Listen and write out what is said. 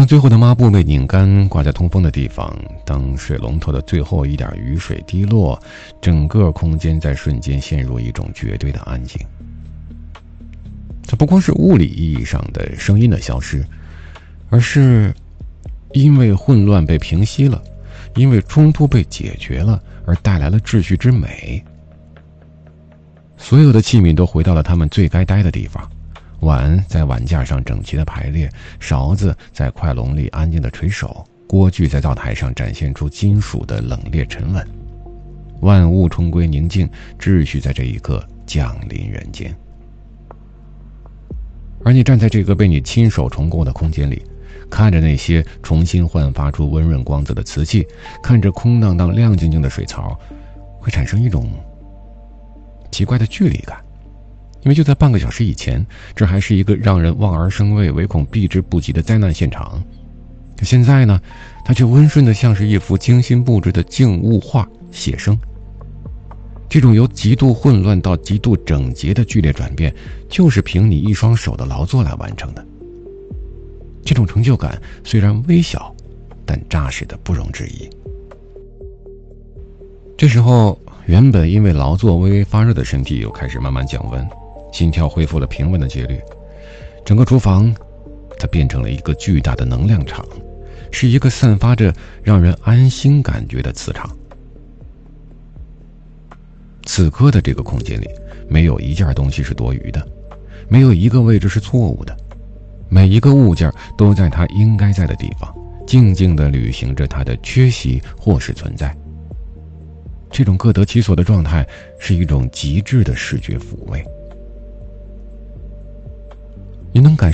最后的抹布被拧干，挂在通风的地方，当水龙头的最后一点雨水滴落，整个空间在瞬间陷入一种绝对的安静。这不光是物理意义上的声音的消失，而是因为混乱被平息了，因为冲突被解决了，而带来了秩序之美。所有的器皿都回到了他们最该待的地方，碗在碗架上整齐的排列，勺子在筷笼里安静的垂手，锅具在灶台上展现出金属的冷冽沉稳。万物重归宁静，秩序在这一刻降临人间。而你站在这个被你亲手重构的空间里，看着那些重新焕发出温润光泽的瓷器，看着空荡荡亮晶晶的水槽，会产生一种奇怪的距离感。因为就在半个小时以前，这还是一个让人望而生畏、唯恐避之不及的灾难现场，现在呢，它却温顺的像是一幅精心布置的静物画写生。这种由极度混乱到极度整洁的剧烈转变，就是凭你一双手的劳作来完成的。这种成就感虽然微小，但扎实的不容置疑。这时候，原本因为劳作微微发热的身体又开始慢慢降温，心跳恢复了平稳的节律。整个厨房它变成了一个巨大的能量场，是一个散发着让人安心感觉的磁场。此刻的这个空间里，没有一件东西是多余的，没有一个位置是错误的，每一个物件都在它应该在的地方，静静地履行着它的缺席或是存在。这种各得其所的状态是一种极致的视觉抚慰。你能感